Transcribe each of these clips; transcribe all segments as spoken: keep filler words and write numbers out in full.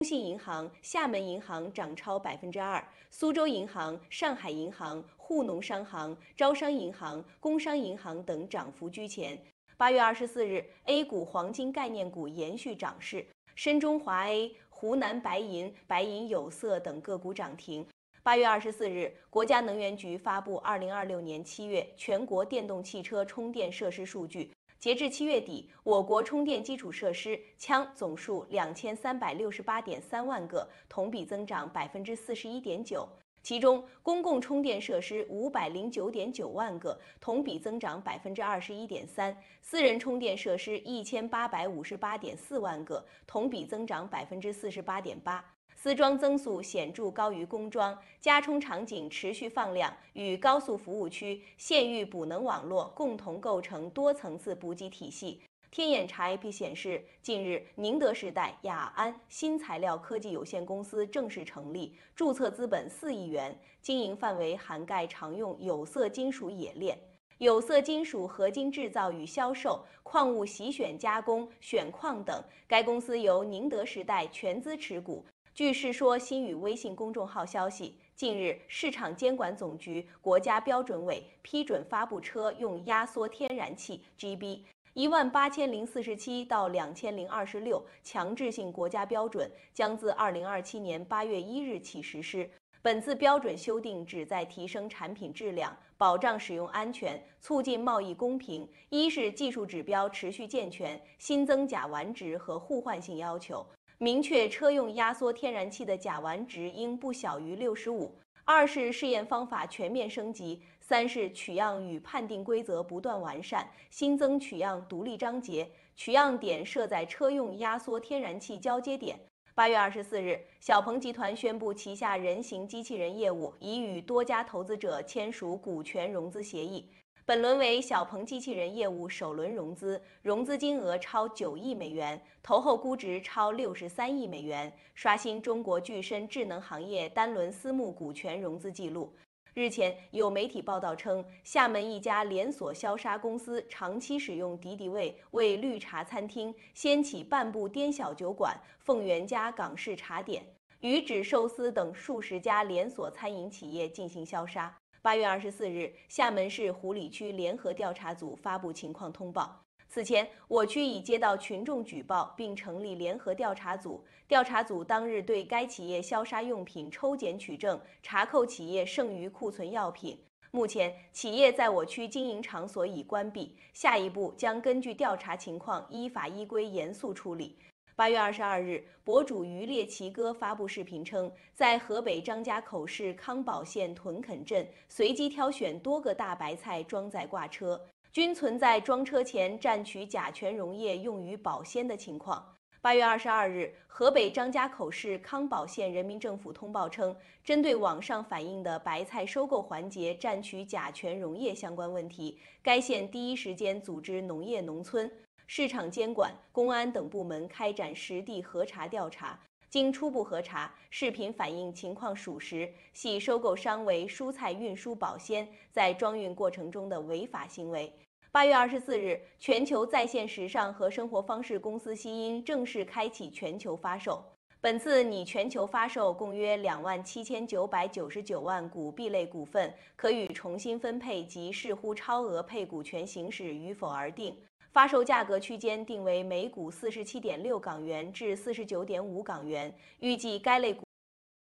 中信银行、厦门银行涨超百分之二，苏州银行、上海银行、沪农商行、招商银行、工商银行等涨幅居前。八月二十四日 ，A 股黄金概念股延续涨势，深中华 A、湖南白银、白银有色等个股涨停。八月二十四日，国家能源局发布二零二六年七月全国电动汽车充电设施数据。截至七月底，我国充电基础设施枪总数两千三百六十八点三万个，同比增长百分之四十一点九。其中，公共充电设施五百零九点九万个，同比增长百分之二十一点三；私人充电设施一千八百五十八点四万个，同比增长百分之四十八点八。私装增速显著高于公装，加充场景持续放量，与高速服务区、县域补能网络共同构成多层次补给体系。天眼查 A P 显示，近日宁德时代雅安新材料科技有限公司正式成立，注册资本四亿元，经营范围涵盖常用有色金属冶炼、有色金属合金制造与销售、矿物洗选加工、选矿等。该公司由宁德时代全资持股。据世说新语微信公众号消息，近日市场监管总局、国家标准委批准发布车用压缩天然气 G B 一万八千零四十七到两千零二十六强制性国家标准，将自二零二七年八月一日起实施。本次标准修订旨在提升产品质量，保障使用安全，促进贸易公平。一是技术指标持续健全，新增甲烷值和互换性要求。明确车用压缩天然气的甲烷值应不小于六十五。二是试验方法全面升级。三是取样与判定规则不断完善，新增取样独立章节，取样点设在车用压缩天然气交接点。八月二十四日，小鹏集团宣布旗下人形机器人业务已与多家投资者签署股权融资协议。本轮为小鹏机器人业务首轮融资，融资金额超九亿美元，投后估值超六十三亿美元，刷新中国具身智能行业单轮私募股权融资记录。日前，有媒体报道称，厦门一家连锁消杀公司长期使用敌敌畏为绿茶餐厅掀起半部滇小酒馆、凤元家港式茶点、鱼指寿司等数十家连锁餐饮企业进行消杀。八月二十四日，厦门市湖里区联合调查组发布情况通报。此前，我区已接到群众举报，并成立联合调查组。调查组当日对该企业消杀用品抽检取证，查扣企业剩余库存药品。目前，企业在我区经营场所已关闭，下一步将根据调查情况，依法依规严肃处理。八月二十二日，博主渔猎奇哥发布视频称，在河北张家口市康保县屯垦镇随机挑选多个大白菜装载挂车，均存在装车前蘸取甲醛溶液用于保鲜的情况。八月二十二日，河北张家口市康保县人民政府通报称，针对网上反映的白菜收购环节蘸取甲醛溶液相关问题，该县第一时间组织农业农村、市场监管、公安等部门开展实地核查调查。经初步核查，视频反映情况属实，系收购商为蔬菜运输保鲜在装运过程中的违法行为。八月二十四日，全球在线时尚和生活方式公司西音正式开启全球发售。本次拟全球发售共约两万七千九百九十九万股 B 类股份，可予重新分配及视乎超额配股权行使与否而定。发售价格区间定为每股四十七点六港元至四十九点五港元，预计该类股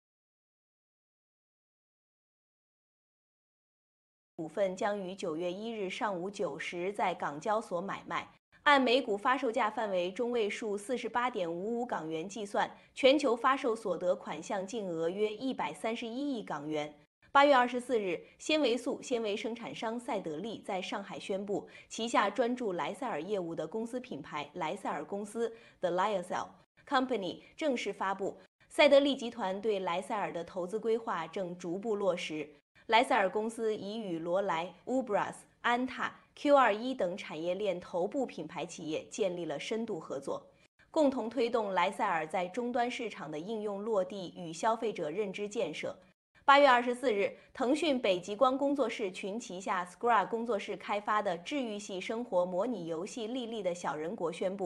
股份将于九月一日上午九时在港交所买卖。按每股发售价范围中位数四十八点五五港元计算，全球发售所得款项净额约一百三十一亿港元。八月二十四日，纤维素纤维生产商赛德利在上海宣布，旗下专注莱赛尔业务的公司品牌莱赛尔公司 The Lyocell Company 正式发布。赛德利集团对莱赛尔的投资规划正逐步落实。莱赛尔公司已与罗莱、Ubras、安踏、Q 二十一 等产业链头部品牌企业建立了深度合作，共同推动莱赛尔在终端市场的应用落地与消费者认知建设。八月二十四日，腾讯北极光工作室群旗下 Scra 工作室开发的治愈系生活模拟游戏《莉莉的小人国》宣布，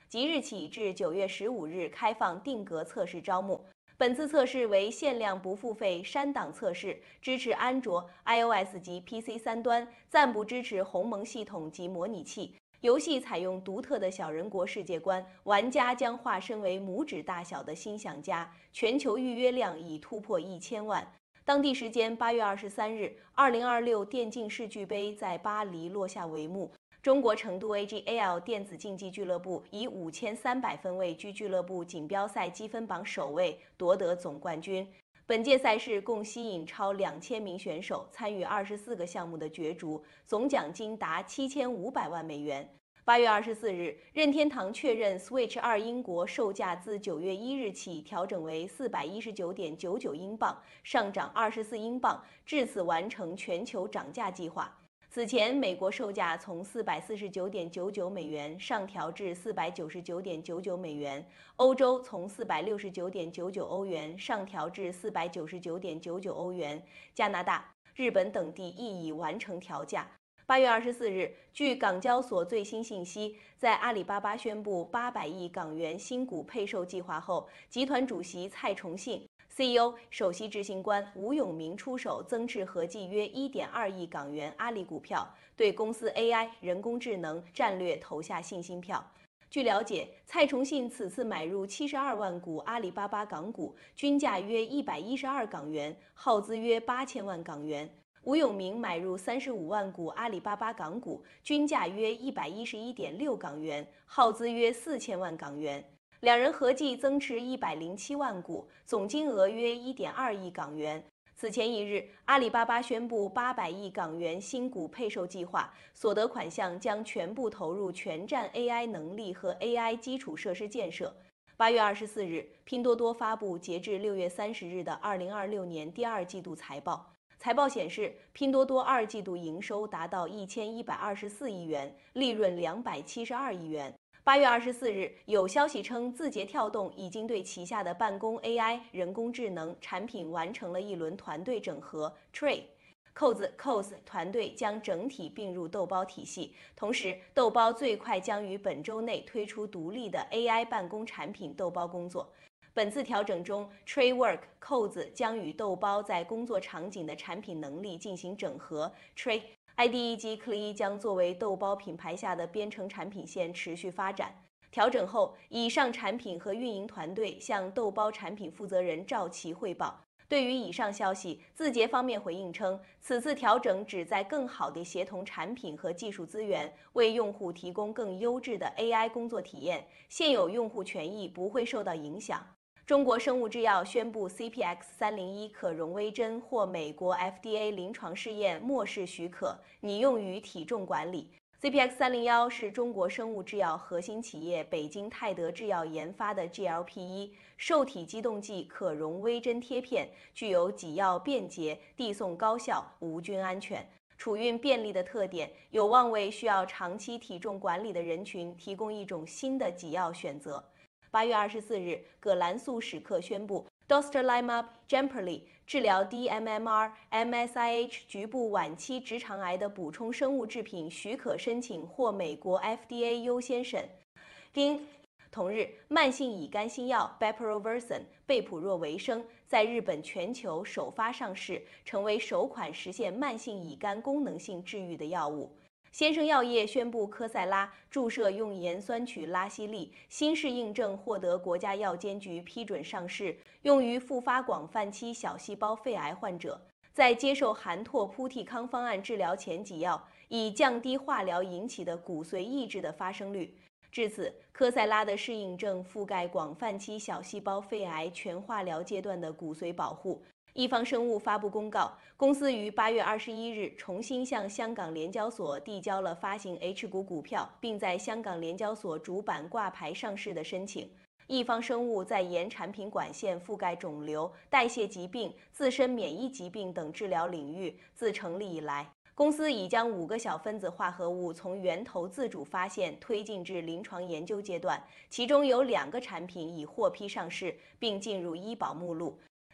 即日起至九月十五日开放定格测试招募。本次测试为限量不付费删档测试，支持安卓、iOS 及 P C 三端，暂不支持鸿蒙系统及模拟器。游戏采用独特的小人国世界观，玩家将化身为拇指大小的星想家，全球预约量已突破一千万。当地时间八月二十三日，二零二六电竞世俱杯在巴黎落下帷幕。中国成都 A G L 电子竞技俱乐部以五千三百分位居俱乐部锦标赛积分榜首位，夺得总冠军。本届赛事共吸引超两千名选手参与二十四个项目的角逐，总奖金达七千五百万美元。八月二十四日，任天堂确认 Switch 二英国售价自九月一日起调整为四百一十九点九九英镑，上涨二十四英镑，至此完成全球涨价计划。此前，美国售价从四百四十九点九九美元上调至四百九十九点九九美元，欧洲从四百六十九点九九欧元上调至四百九十九点九九欧元，加拿大、日本等地亦已完成调价。八月二十四日，据港交所最新信息，在阿里巴巴宣布八百亿港元新股配售计划后，集团主席蔡崇信、C E O 首席执行官吴永明出手增持合计约 一点二亿港元阿里股票，对公司 A I 人工智能战略投下信心票。据了解，蔡崇信此次买入七十二万股阿里巴巴港股，均价约一百一十二港元，耗资约八千万港元。吴永明买入三十五万股阿里巴巴港股，均价约一百一十一点六港元，耗资约四千万港元。两人合计增持一百零七万股，总金额约一点二亿港元。此前一日，阿里巴巴宣布八百亿港元新股配售计划，所得款项将全部投入全站 A I 能力和 A I 基础设施建设。八月二十四日，拼多多发布截至六月三十日的二零二六年第二季度财报。财报显示，拼多多二季度营收达到一千一百二十四亿元，利润两百七十二亿元。八月二十四日，有消息称，字节跳动已经对旗下的办公 A I 人工智能产品完成了一轮团队整合 ，Tray。扣子 C O S 团队将整体并入豆包体系，同时豆包最快将于本周内推出独立的 A I 办公产品豆包工作。本次调整中 ，Traywork 扣子将与豆包在工作场景的产品能力进行整合 ，Tray、I D E 及 C L I 将作为豆包品牌下的编程产品线持续发展。调整后，以上产品和运营团队向豆包产品负责人赵琦汇报。对于以上消息，字节方面回应称，此次调整旨在更好地协同产品和技术资源，为用户提供更优质的 A I 工作体验，现有用户权益不会受到影响。中国生物制药宣布 C P X 三零一可溶微针获美国 F D A 临床试验末世许可，拟用于体重管理。C P X 三零一 是中国生物制药核心企业北京泰德制药研发的 G L P 一 受体激动剂可溶微针贴片，具有给药便捷、递送高效、无菌安全、储运便利的特点，有望为需要长期体重管理的人群提供一种新的给药选择。八月二十四日，葛兰素史克宣布 Dostarlimab Jemperli 治疗 D M M R、M S I H 局部晚期直肠癌的补充生物制品许可申请获美国 F D A 优先审。另同日，慢性乙肝新药 Bepirovirsen 贝普若维生在日本全球首发上市，成为首款实现慢性乙肝功能性治愈的药物。先生药业宣布，科赛拉注射用盐酸曲拉西利新适应症获得国家药监局批准上市，用于复发广泛期小细胞肺癌患者。在接受含拓扑替康方案治疗前给药，以降低化疗引起的骨髓抑制的发生率。至此，科赛拉的适应症覆盖广泛期小细胞肺癌全化疗阶段的骨髓保护。一方生物发布公告，公司于八月二十一日重新向香港联交所递交了发行 H 股股票，并在香港联交所主板挂牌上市的申请。一方生物在沿产品管线覆盖肿瘤、代谢疾病、自身免疫疾病等治疗领域，自成立以来，公司已将五个小分子化合物从源头自主发现推进至临床研究阶段，其中有两个产品已获批上市，并进入医保目录。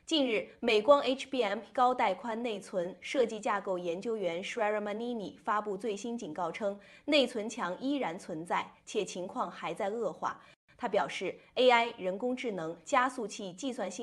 近日，美光 H B M 高带宽内存设计架构研究员 Shrera Manini 发布最新警告称，内存墙依然存在，且情况还在恶化。他表示 ，A I 人工智能加速器计算性